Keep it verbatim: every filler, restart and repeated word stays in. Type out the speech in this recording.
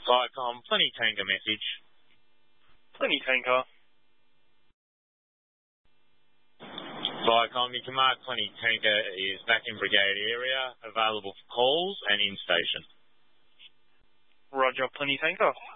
Viacom, Plenty Tanker message. Plenty Tanker. Viacom, you can mark Plenty Tanker is back in Brigade area, available for calls and in station. Roger, Plenty Tanker.